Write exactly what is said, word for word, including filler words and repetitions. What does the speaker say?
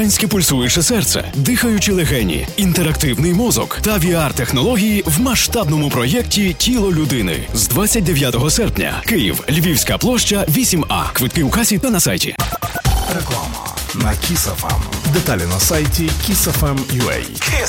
американське пульсуюче серце, дихаючі легені, інтерактивний мозок та ві ар-технології в масштабному проєкті «Тіло людини» з двадцять дев'ятого серпня. Київ, Львівська площа, вісім А. Квитки у касі та на сайті. Реклама на Kiss еф ем. Деталі на сайті kiss еф ем крапка ю а.